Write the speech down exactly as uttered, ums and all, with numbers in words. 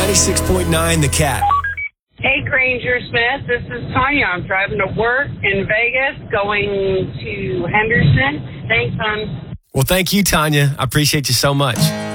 ninety-six point nine The Cat. Hey, Granger Smith. This is Tanya. I'm driving to work in Vegas, going to Henderson. Thanks, hon. Well, thank you, Tanya. I appreciate you so much.